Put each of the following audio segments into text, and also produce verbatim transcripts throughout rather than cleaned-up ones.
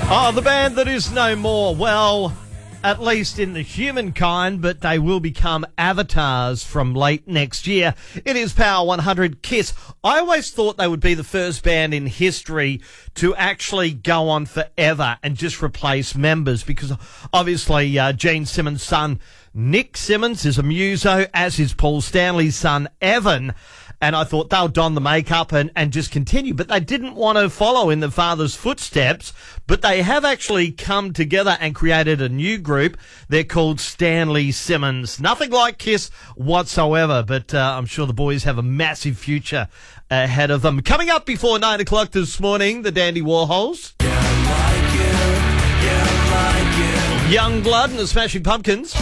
Oh, the band that is no more. Well, at least in the humankind, but they will become avatars from late next year. It is Power one hundred Kiss. I always thought they would be the first band in history to actually go on forever and just replace members, because obviously uh, Gene Simmons' son Nick Simmons is a muso, as is Paul Stanley's son Evan. And I thought they'll don the makeup and, and just continue. But they didn't want to follow in the father's footsteps. But they have actually come together and created a new group. They're called Stanley Simmons. Nothing like Kiss whatsoever. But uh, I'm sure the boys have a massive future ahead of them. Coming up before nine o'clock this morning, the Dandy Warhols. Yeah, like it. Yeah, like it. Young Blood and the Smashing Pumpkins.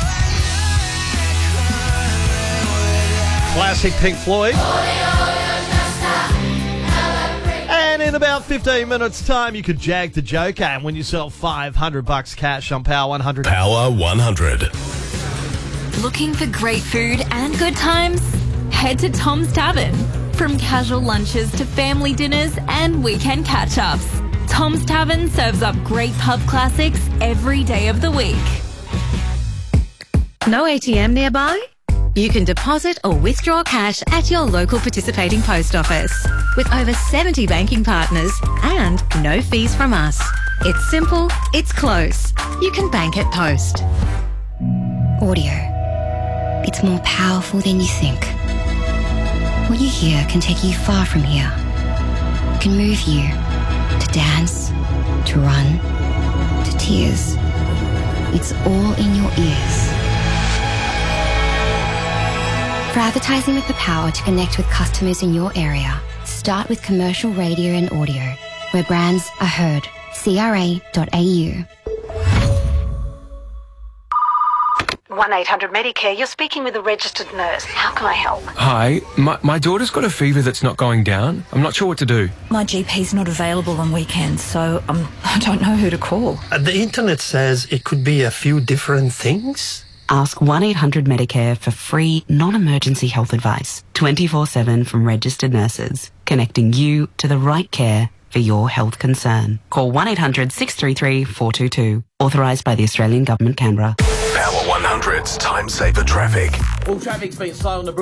Classic Pink Floyd. And in about fifteen minutes' time, you could jag the Joker and win yourself five hundred bucks cash on Power one hundred. Power one hundred. Looking for great food and good times? Head to Tom's Tavern. From casual lunches to family dinners and weekend catch-ups, Tom's Tavern serves up great pub classics every day of the week. No A T M nearby? You can deposit or withdraw cash at your local participating post office. With over seventy banking partners and no fees from us. It's simple, it's close. You can bank at Post. Audio. It's more powerful than you think. What you hear can take you far from here. It can move you to dance, to run, to tears. It's all in your ears. For advertising with the power to connect with customers in your area, start with commercial radio and audio, where brands are heard. C R A dot A U. one eight hundred Medicare, you're speaking with a registered nurse. How can I help? Hi, my, my daughter's got a fever that's not going down. I'm not sure what to do. My G P's not available on weekends, so um, I don't know who to call. Uh, the internet says it could be a few different things. Ask one eight hundred Medicare for free, non-emergency health advice, twenty-four seven from registered nurses, connecting you to the right care for your health concern. Call one eight hundred six three three four two two. Authorised by the Australian Government, Canberra. Power one hundred's Time Saver Traffic. All traffic's been slow on the